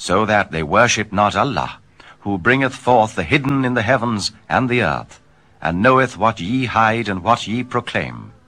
so that they worship not Allah, who bringeth forth the hidden in the heavens and the earth, and knoweth what ye hide and what ye proclaim.